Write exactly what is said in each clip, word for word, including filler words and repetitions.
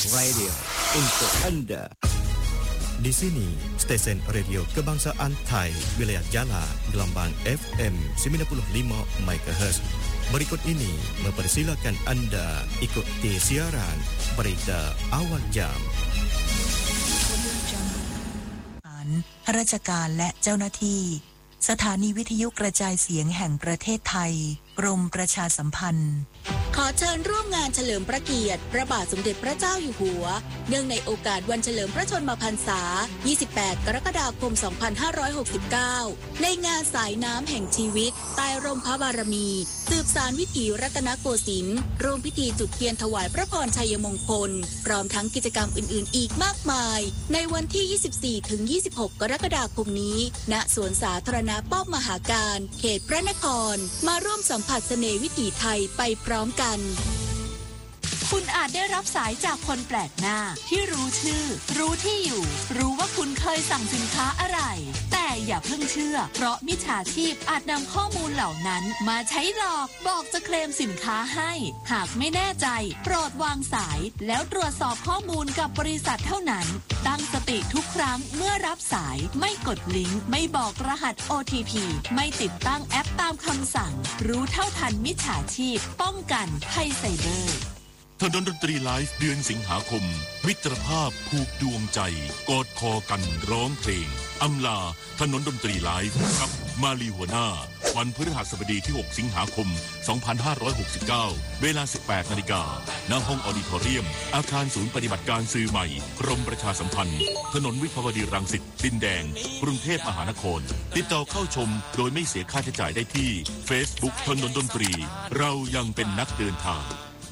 Radio untuk Anda. Di sini, stesen radio Kebangsaan Thai, wilayah Jala, gelombang F M sembilan puluh lima megahertz. Berikut ini mempersilakan Anda ikuti siaran berita awal jam. ข้าราชการและเจ้าหน้าที่สถานีวิทยุกระจายเสียงแห่งประเทศไทยกรมประชาสัมพันธ์ขอเชิญร่วมงานเฉลิมพระเกียรติพระบาทสมเด็จพระเจ้าอยู่หัวเนื่องในโอกาสวันเฉลิมพระชนมพรรษายี่สิบแปดกรกฎาคมสองพันห้าร้อยหกสิบเก้าในงานสายน้ำแห่งชีวิตใต้ร่มพระบารมีสืบสานวิถีรัตนโกสินทร์ร่วมพิธีจุดเทียนถวายพระพรชัยมงคลพร้อมทั้งกิจกรรมอื่นๆอีกมากมายในวันที่ยี่สิบสี่ถึงยี่สิบหกกรกฎาคมนี้ณสวนสาธารณะป้อมมหาการเขตพระนครมาร่วมสัมผัสเสน่ห์วิถีไทยไปพร้อมกันคุณอาจได้รับสายจากคนแปลกหน้าที่รู้ชื่อรู้ที่อยู่รู้ว่าคุณเคยสั่งสินค้าอะไรแต่อย่าเพิ่งเชื่อเพราะมิจฉาชีพอาจนำข้อมูลเหล่านั้นมาใช้หลอกบอกจะเคลมสินค้าให้หากไม่แน่ใจโปรดวางสายแล้วตรวจสอบข้อมูลกับบริษัทเท่านั้นตั้งสติทุกครั้งเมื่อรับสายไม่กดลิงก์ไม่บอกรหัส โอ ที พี ไม่ติดตั้งแอปตามคำสั่งรู้เท่าทันมิจฉาชีพป้องกันภัยไซเบอร์ถนนดนตรีไลฟ์เดือนสิงหาคมมิตรภาพผูกดวงใจกอดคอกันร้องเพลงอำลาถนนดนตรีไลฟ์กับมาลีหัวหน้าวันพฤหัสบดีที่หกสิงหาคมสองพันห้าร้อยหกสิบเก้าเวลา สิบแปดนาฬิกา ณ ห้องออดิทอเรียมอาคารศูนย์ปฏิบัติการสื่อใหม่กรมประชาสัมพันธ์ถนนวิภาวดีรังสิตดินแดงกรุงเทพมหานครติดต่อเข้าชมโดยไม่เสียค่าใช้จ่ายได้ที่ Facebook ถนนดนตรีเรายังเป็นนักเดินทาง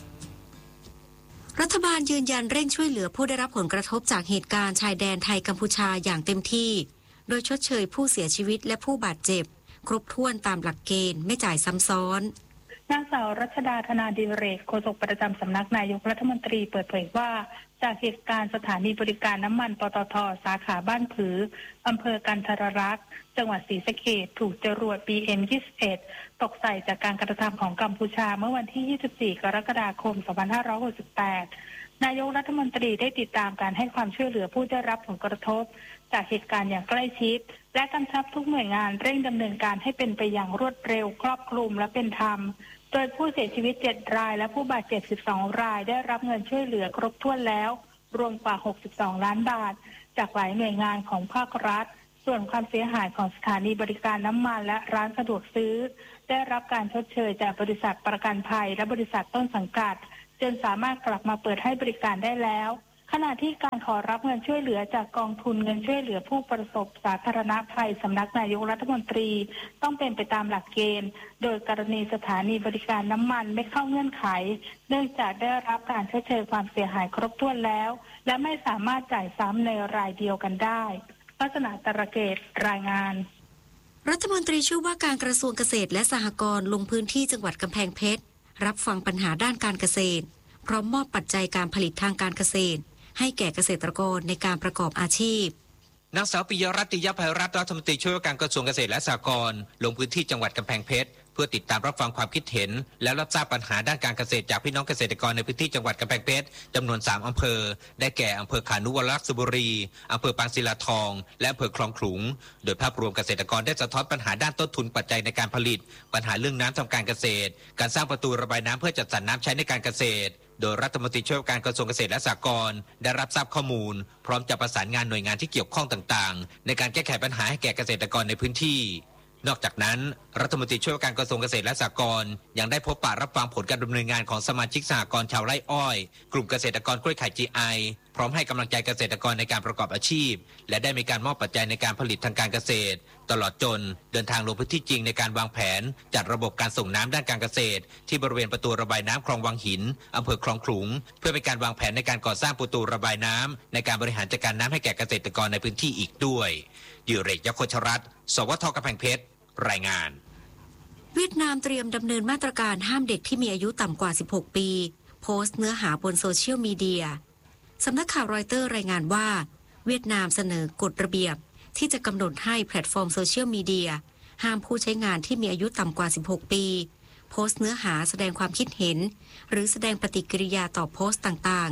รัฐบาลยืนยันเร่งช่วยเหลือผู้ได้รับผลกระทบจากเหตุการณ์ชายแดนไทยกัมพูชาอย่างเต็มที่โดยชดเชยผู้เสียชีวิตและผู้บาดเจ็บครบถ้วนตามหลักเกณฑ์ไม่จ่ายซ้ำซ้อนนางสาวรัชดาธนาดิเรกโฆษกประจำสำนักนายกรัฐมนตรีเปิดเผยว่าจากเหตุการณ์สถานีบริการน้ำมันปตท.สาขาบ้านผืออำเภอกันทรรักษ์จังหวัดศรีสะเกษถูกจรวด บี เอ็ม ยี่สิบเอ็ด ตกใส่จากการกระทำของกัมพูชาเมื่อวันที่ยี่สิบสี่กรกฎาคมสองพันห้าร้อยหกสิบแปดนายกรัฐมนตรีได้ติดตามการให้ความช่วยเหลือผู้ได้รับผลกระทบจากเหตุการณ์อย่างใกล้ชิดและกำชับทุกหน่วยงานเร่งดำเนินการให้เป็นไปอย่างรวดเร็วครอบคลุมและเป็นธรรมโดยผู้เสียชีวิตเจ็ดรายและผู้บาดเจ็บสิบสองรายได้รับเงินช่วยเหลือครบถ้วนแล้วรวมกว่าหกสิบสองล้านบาทจากหลายหน่วยงานของภาครัฐส่วนความเสียหายของสถานีบริการน้ำมันและร้านสะดวกซื้อได้รับการชดเชยจากบริษัทประกันภัยและบริษัทต้นสังกัดจนสามารถกลับมาเปิดให้บริการได้แล้วขณะที่การขอรับเงินช่วยเหลือจากกองทุนเงินช่วยเหลือผู้ประสบสาธารณภัยสำนักนายกรัฐมนตรีต้องเป็นไปตามหลักเกณฑ์โดยกรณีสถานีบริการน้ำมันไม่เข้าเงื่อนไขเนื่องจากได้รับการชดเชยความเสียหายครบถ้วนแล้วและไม่สามารถจ่ายซ้ำในรายเดียวกันได้ลักษณะตระเกตรายงานรัฐมนตรีช่วยว่าการกระทรวงเกษตรและสหกรณ์ลงพื้นที่จังหวัดกำแพงเพชรรับฟังปัญหาด้านการเกษตรพร้อมมอบปัจจัยการผลิตทางการเกษตรให้แก่เกษตรกรในการประกอบอาชีพนางสาวปิยรัตน์ ติยภัยรัตน์รัฐมนตรีช่วยว่าการกระทรวงเกษตรและสหกรณ์ลงพื้นที่จังหวัดกำแพงเพชรเพื่อติดตามรับฟังความคิดเห็นและรับทราบปัญหาด้านการเกษตรจากพี่น้องเกษตรกรในพื้นที่จังหวัดกำแพงเพชรจำนวนสามอำเภอได้แก่อำเภอขานุวรักษบุรีอำเภอปางศิลาทองและอำเภอคลองขลุงโดยภาพรวมเกษตรกรได้สะท้อนปัญหาด้านต้นทุนปัจจัยในการผลิตปัญหาเรื่องน้ำทำการเกษตรการสร้างประตูระบายน้ำเพื่อจัดสรรน้ำใช้ในการเกษตรโดยรัฐมนตรีช่วยว่าการกระทรวงเกษตรและสหกรณ์ได้รับทราบข้อมูลพร้อมจะประสานงานหน่วยงานที่เกี่ยวข้องต่างๆในการแก้ไขปัญหาให้แก่เกษตรกรในพื้นที่นอกจากนั้นรัฐมนตรีช่วยว่าการกระทรวงเกษตรและสหกรณ์ยังได้พบปะรับฟังผลการดำเนินงานของสมาชิกสหกรณ์ชาวไร่อ้อยกลุ่มเกษตรกรกล้วยไข่ จี ไอ พร้อมให้กำลังใจเกษตรกรในการประกอบอาชีพและได้มีการมอบปัจจัยในการผลิตทางการเกษตรตลอดจนเดินทางลงพื้นที่จริงในการวางแผนจัดระบบการส่งน้ำด้านการเกษตรที่บริเวณประตูระบายน้ำคลองวังหินอำเภอคลองขลุงเพื่อเป็นการวางแผนในการก่อสร้างประตูระบายน้ำในการบริหารจัดการน้ำให้แก่เกษตรกรในพื้นที่อีกด้วยดิเรก ยโคชรัตน์สวท.กำแพงเพชรรายงานเวียดนามเตรียมดำเนินมาตรการห้ามเด็กที่มีอายุต่ำกว่าสิบหกปีโพสต์เนื้อหาบนโซเชียลมีเดียสำนักข่าวรอยเตอร์รายงานว่าเวียดนามเสนอกฎระเบียบที่จะกำหนดให้แพลตฟอร์มโซเชียลมีเดียห้ามผู้ใช้งานที่มีอายุต่ำกว่าสิบหกปีโพสต์เนื้อหาแสดงความคิดเห็นหรือแสดงปฏิกิริยาต่อโพสต์ต่างๆ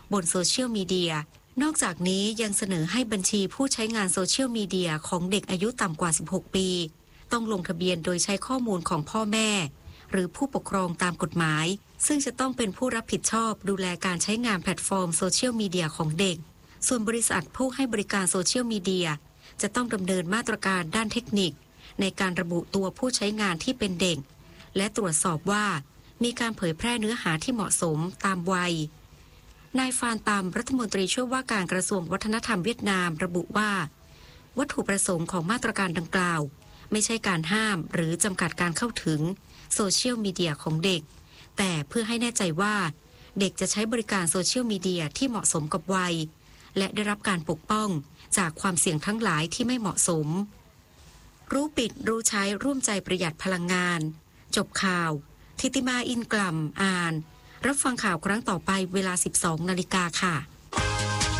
บนโซเชียลมีเดียนอกจากนี้ยังเสนอให้บัญชีผู้ใช้งานโซเชียลมีเดียของเด็กอายุต่ำกว่าสิบหกปีต้องลงทะเบียนโดยใช้ข้อมูลของพ่อแม่หรือผู้ปกครองตามกฎหมายซึ่งจะต้องเป็นผู้รับผิดชอบดูแลการใช้งานแพลตฟอร์มโซเชียลมีเดียของเด็กส่วนบริษัทผู้ให้บริการโซเชียลมีเดียจะต้องดำเนินมาตรการด้านเทคนิคในการระบุตัวผู้ใช้งานที่เป็นเด็กและตรวจสอบว่ามีการเผยแพร่เนื้อหาที่เหมาะสมตามวัยนายฟานตามรัฐมนตรีช่วยว่าการกระทรวงวัฒนธรรมเวียดนามระบุว่าวัตถุประสงค์ของมาตรการดังกล่าวไม่ใช่การห้ามหรือจำกัดการเข้าถึงโซเชียลมีเดียของเด็กแต่เพื่อให้แน่ใจว่าเด็กจะใช้บริการโซเชียลมีเดียที่เหมาะสมกับวัยและได้รับการปกป้องจากความเสี่ยงทั้งหลายที่ไม่เหมาะสมรู้ปิดรู้ใช้ร่วมใจประหยัดพลังงานจบข่าวทิติมาอินกล่ำอ่านรับฟังข่าวครั้งต่อไปเวลา สิบสองนาฬิกา ค่ะ